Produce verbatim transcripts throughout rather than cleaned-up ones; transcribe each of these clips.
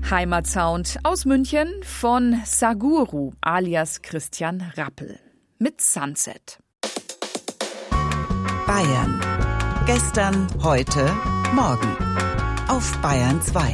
Heimatsound aus München von Saguru alias Christian Rappel mit Sunset. Bayern. Gestern, heute, morgen. Auf Bayern zwei.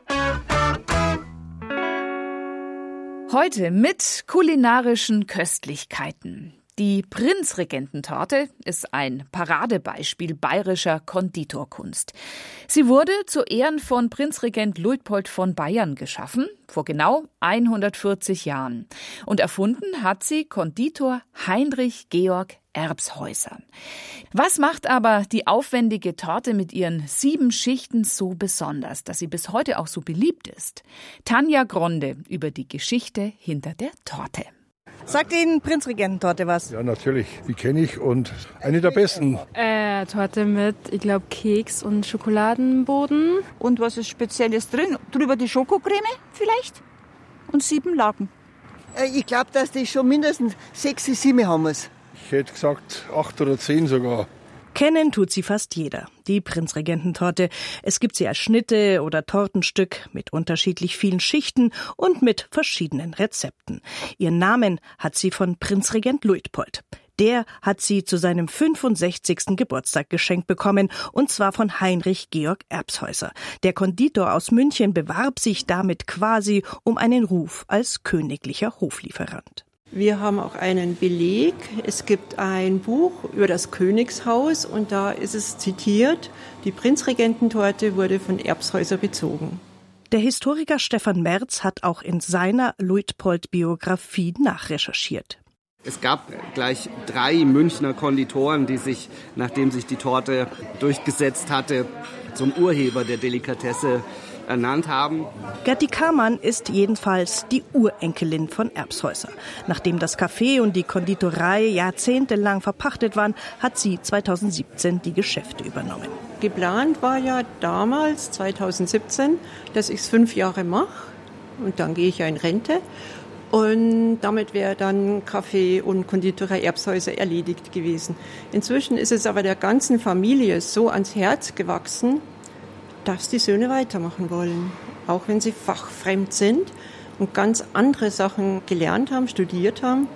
Heute mit kulinarischen Köstlichkeiten. Die Prinzregententorte ist ein Paradebeispiel bayerischer Konditorkunst. Sie wurde zu Ehren von Prinzregent Luitpold von Bayern geschaffen, vor genau hundertvierzig Jahren. Und erfunden hat sie Konditor Heinrich Georg Erbshäuser. Was macht aber die aufwendige Torte mit ihren sieben Schichten so besonders, dass sie bis heute auch so beliebt ist? Tanja Gronde über die Geschichte hinter der Torte. Sagt Ihnen Prinzregententorte was? Ja, natürlich. Die kenne ich und eine der besten. Äh, Torte mit, ich glaube, Keks und Schokoladenboden. Und was ist Spezielles drin? Drüber die Schokocreme vielleicht? Und sieben Lagen. Äh, ich glaube, dass die schon mindestens sechs, sieben haben muss. Ich hätte gesagt acht oder zehn sogar. Kennen tut sie fast jeder, die Prinzregententorte. Es gibt sie als Schnitte oder Tortenstück mit unterschiedlich vielen Schichten und mit verschiedenen Rezepten. Ihren Namen hat sie von Prinzregent Luitpold. Der hat sie zu seinem fünfundsechzigsten Geburtstag geschenkt bekommen, und zwar von Heinrich Georg Erbshäuser. Der Konditor aus München bewarb sich damit quasi um einen Ruf als königlicher Hoflieferant. Wir haben auch einen Beleg. Es gibt ein Buch über das Königshaus und da ist es zitiert, die Prinzregententorte wurde von Erbshäuser bezogen. Der Historiker Stefan Merz hat auch in seiner Luitpold-Biografie nachrecherchiert. Es gab gleich drei Münchner Konditoren, die sich, nachdem sich die Torte durchgesetzt hatte, zum Urheber der Delikatesse ernannt haben. Gerti Kamann ist jedenfalls die Urenkelin von Erbshäuser. Nachdem das Café und die Konditorei jahrzehntelang verpachtet waren, hat sie zweitausendsiebzehn die Geschäfte übernommen. Geplant war ja damals, zweitausendsiebzehn, dass ich es fünf Jahre mache und dann gehe ich ja in Rente. Und damit wäre dann Café und Konditorei Erbshäuser erledigt gewesen. Inzwischen ist es aber der ganzen Familie so ans Herz gewachsen, dass die Söhne weitermachen wollen, auch wenn sie fachfremd sind und ganz andere Sachen gelernt haben, studiert haben.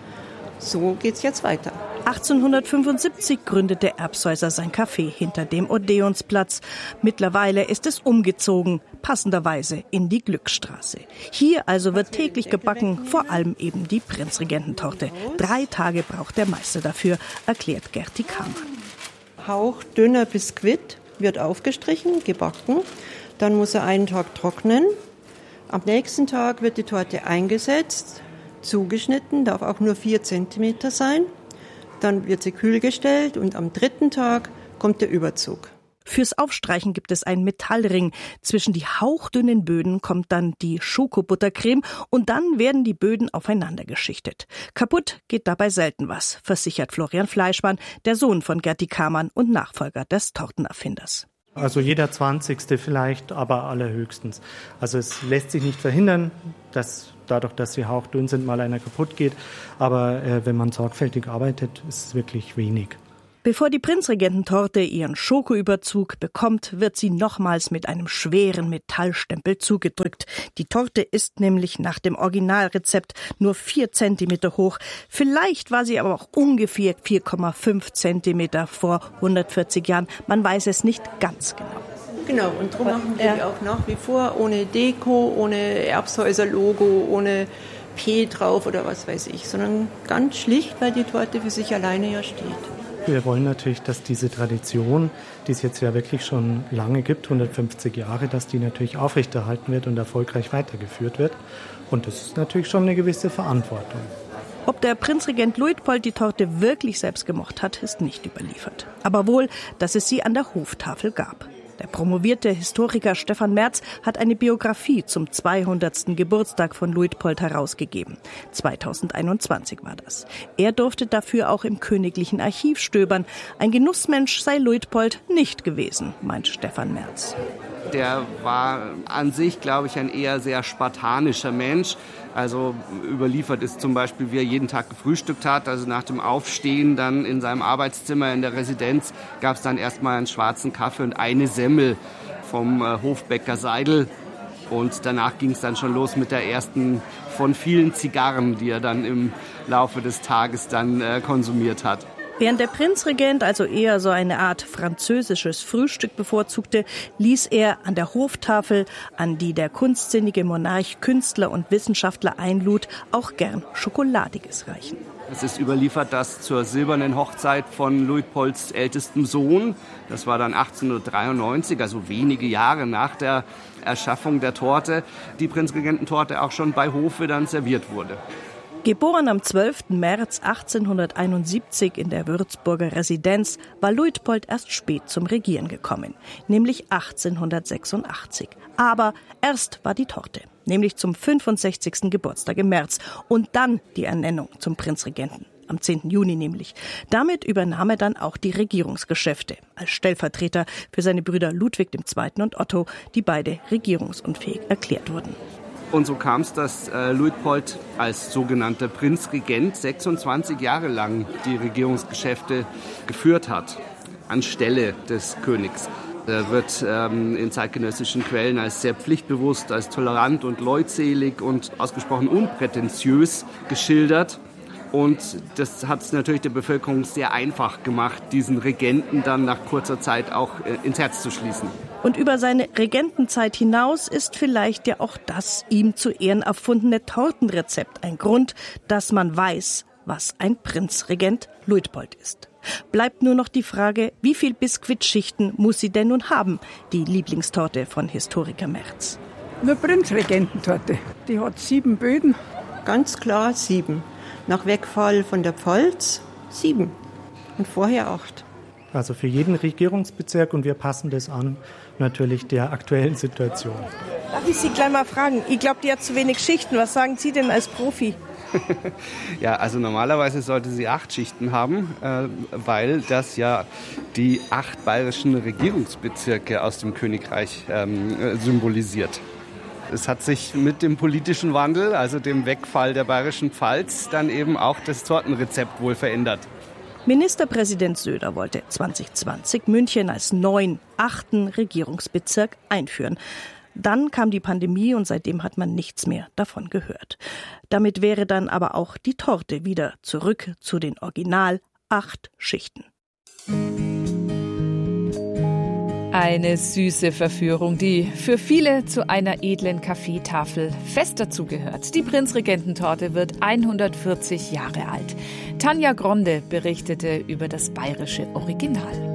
So geht's jetzt weiter. achtzehnhundertfünfundsiebzig gründete Erbshäuser sein Café hinter dem Odeonsplatz. Mittlerweile ist es umgezogen, passenderweise in die Glückstraße. Hier also wird täglich gebacken, vor allem eben die Prinzregententorte. Drei Tage braucht der Meister dafür, erklärt Gerti Kamann. Hauchdünner Biskuit wird aufgestrichen, gebacken. Dann muss er einen Tag trocknen. Am nächsten Tag wird die Torte eingesetzt, zugeschnitten, darf auch nur vier Zentimeter sein. Dann wird sie kühl gestellt und am dritten Tag kommt der Überzug. Fürs Aufstreichen gibt es einen Metallring. Zwischen die hauchdünnen Böden kommt dann die Schokobuttercreme und dann werden die Böden aufeinander geschichtet. Kaputt geht dabei selten was, versichert Florian Fleischmann, der Sohn von Gerti Kamann und Nachfolger des Tortenerfinders. Also jeder Zwanzigste vielleicht, aber allerhöchstens. Also es lässt sich nicht verhindern, dass dadurch, dass sie hauchdünn sind, mal einer kaputt geht. Aber äh, wenn man sorgfältig arbeitet, ist es wirklich wenig. Bevor die Prinzregententorte ihren Schokoüberzug bekommt, wird sie nochmals mit einem schweren Metallstempel zugedrückt. Die Torte ist nämlich nach dem Originalrezept nur vier Zentimeter hoch. Vielleicht war sie aber auch ungefähr vier Komma fünf Zentimeter vor hundertvierzig Jahren. Man weiß es nicht ganz genau. Genau, und darum machen wir die auch nach wie vor ohne Deko, ohne Erbshäuser-Logo, ohne P drauf oder was weiß ich, sondern ganz schlicht, weil die Torte für sich alleine ja steht. Wir wollen natürlich, dass diese Tradition, die es jetzt ja wirklich schon lange gibt, hundertfünfzig Jahre, dass die natürlich aufrechterhalten wird und erfolgreich weitergeführt wird. Und das ist natürlich schon eine gewisse Verantwortung. Ob der Prinzregent Luitpold die Torte wirklich selbst gemocht hat, ist nicht überliefert. Aber wohl, dass es sie an der Hoftafel gab. Der promovierte Historiker Stefan Merz hat eine Biografie zum zweihundertsten Geburtstag von Luitpold herausgegeben. zweitausendeinundzwanzig war das. Er durfte dafür auch im Königlichen Archiv stöbern. Ein Genussmensch sei Luitpold nicht gewesen, meint Stefan Merz. Der war an sich, glaube ich, ein eher sehr spartanischer Mensch. Also überliefert ist zum Beispiel, wie er jeden Tag gefrühstückt hat. Also nach dem Aufstehen dann in seinem Arbeitszimmer in der Residenz gab es dann erstmal einen schwarzen Kaffee und eine Semmel vom äh, Hofbäcker Seidel. Und danach ging es dann schon los mit der ersten von vielen Zigarren, die er dann im Laufe des Tages dann äh, konsumiert hat. Während der Prinzregent also eher so eine Art französisches Frühstück bevorzugte, ließ er an der Hoftafel, an die der kunstsinnige Monarch Künstler und Wissenschaftler einlud, auch gern Schokoladiges reichen. Es ist überliefert, dass zur silbernen Hochzeit von Luitpolds ältestem Sohn, das war dann achtzehnhundertdreiundneunzig, also wenige Jahre nach der Erschaffung der Torte, die Prinzregententorte auch schon bei Hofe dann serviert wurde. Geboren am zwölften März achtzehnhunderteinundsiebzig in der Würzburger Residenz, war Luitpold erst spät zum Regieren gekommen, nämlich achtzehnhundertsechsundachtzig. Aber erst war die Torte, nämlich zum fünfundsechzigsten Geburtstag im März und dann die Ernennung zum Prinzregenten. Am zehnten Juni nämlich. Damit übernahm er dann auch die Regierungsgeschäfte als Stellvertreter für seine Brüder Ludwig der Zweite und Otto, die beide regierungsunfähig erklärt wurden. Und so kam es, dass äh, Luitpold als sogenannter Prinzregent sechsundzwanzig Jahre lang die Regierungsgeschäfte geführt hat, anstelle des Königs. Er wird ähm, in zeitgenössischen Quellen als sehr pflichtbewusst, als tolerant und leutselig und ausgesprochen unprätentiös geschildert. Und das hat es natürlich der Bevölkerung sehr einfach gemacht, diesen Regenten dann nach kurzer Zeit auch äh, ins Herz zu schließen. Und über seine Regentenzeit hinaus ist vielleicht ja auch das ihm zu Ehren erfundene Tortenrezept ein Grund, dass man weiß, was ein Prinzregent Luitpold ist. Bleibt nur noch die Frage, wie viel Biskuitschichten muss sie denn nun haben, die Lieblingstorte von Historiker Merz. Eine Prinzregententorte, die hat sieben Böden. Ganz klar sieben. Nach Wegfall von der Pfalz sieben und vorher acht. Also für jeden Regierungsbezirk, und wir passen das an natürlich der aktuellen Situation. Darf ich Sie gleich mal fragen? Ich glaube, die hat zu wenig Schichten. Was sagen Sie denn als Profi? Ja, also normalerweise sollte sie acht Schichten haben, äh, weil das ja die acht bayerischen Regierungsbezirke aus dem Königreich ähm, symbolisiert. Es hat sich mit dem politischen Wandel, also dem Wegfall der bayerischen Pfalz, dann eben auch das Tortenrezept wohl verändert. Ministerpräsident Söder wollte zwanzig zwanzig München als neuen, achten Regierungsbezirk einführen. Dann kam die Pandemie und seitdem hat man nichts mehr davon gehört. Damit wäre dann aber auch die Torte wieder zurück zu den Original acht Schichten. Eine süße Verführung, die für viele zu einer edlen Kaffeetafel fest dazugehört. Die Prinzregententorte wird hundertvierzig Jahre alt. Tanja Gronde berichtete über das bayerische Original.